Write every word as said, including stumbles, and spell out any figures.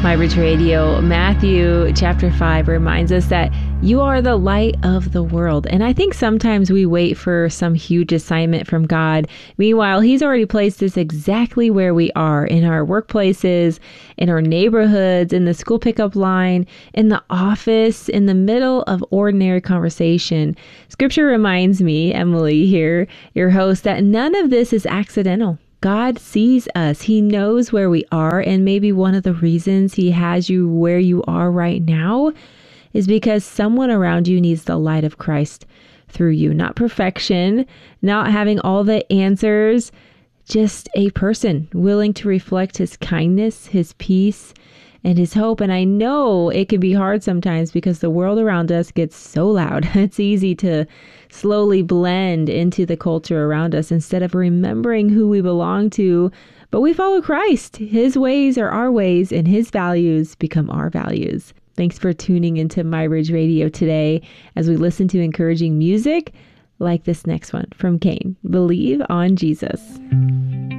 My Rich Radio, Matthew chapter five reminds us that you are the light of the world. And I think sometimes we wait for some huge assignment from God. Meanwhile, He's already placed us exactly where we are, in our workplaces, in our neighborhoods, in the school pickup line, in the office, in the middle of ordinary conversation. Scripture reminds me, Emily here, your host, that none of this is accidental. God sees us. He knows where we are. And maybe one of the reasons He has you where you are right now is because someone around you needs the light of Christ through you. Not perfection, not having all the answers, just a person willing to reflect His kindness, His peace, and His hope. And I know it can be hard sometimes because the world around us gets so loud. It's easy to slowly blend into the culture around us instead of remembering who we belong to. But we follow Christ. His ways are our ways, and His values become our values. Thanks for tuning into My Ridge Radio today as we listen to encouraging music like this next one from Cain, Believe on Jesus.